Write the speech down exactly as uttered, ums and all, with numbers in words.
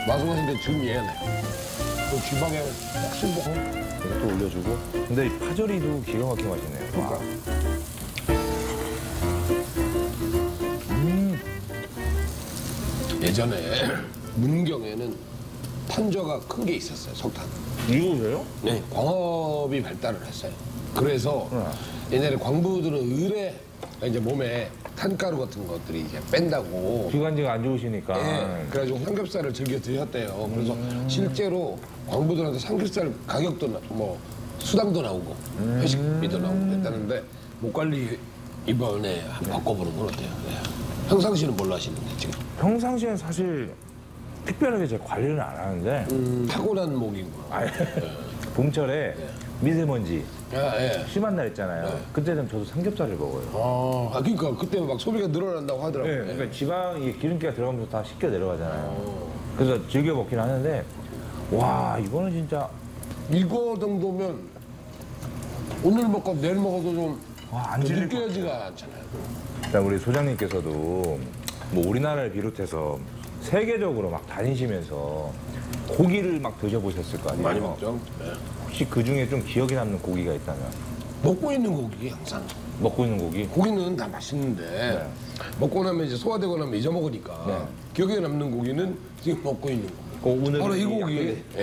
마소간인데 지금 얘네. 그 쥐방에 혹시 뭐 이것도 올려주고. 근데 이 파절이도 기가 막히게 맛있네요. 그러니까. 음. 예전에 문경에는 판저가 큰 게 있었어요, 석탄. 이거세요? 네, 광업이 발달을 했어요. 그래서 옛날에 광부들은 의뢰 이제 몸에 탄가루 같은 것들이 이제 뺀다고. 기관지가 안 좋으시니까. 네, 그래가지고 삼겹살을 즐겨 드셨대요. 그래서 실제로 광부들한테 삼겹살 가격도 나- 뭐 수당도 나오고 회식비도 나오고 그랬다는데 목 관리 이번에 한번 바꿔보는 건 어때요? 네. 평상시는 뭘로 하시는데 지금? 평상시엔 사실 특별하게 제가 관리는 안 하는데 음, 타고난 목인 거. 아니, 봄철에 미세먼지 아, 예. 심한 날 있잖아요. 그때는 저도 삼겹살을 먹어요. 아, 그러니까 그때 막 소비가 늘어난다고 하더라고요. 네, 그러니까 지방이 기름기가 들어가면서 다 씻겨 내려가잖아요. 그래서 즐겨 먹긴 하는데 와 이거는 진짜 이거 정도면 오늘 먹고 내일 먹어도 좀 와, 안 질릴 것 느껴지가 않잖아요. 일단 우리 소장님께서도 뭐 우리나라를 비롯해서 세계적으로 막 다니시면서 고기를 막 드셔보셨을 거 아니에요? 많이 먹죠. 네. 혹시 그 중에 좀 기억에 남는 고기가 있다면 먹고 있는 고기 항상. 먹고 있는 고기? 고기는 다 맛있는데 먹고 나면 이제 소화되고 나면 잊어먹으니까 네. 기억에 남는 고기는 지금 먹고 있는 고기. 그 오늘 바로 이 고기.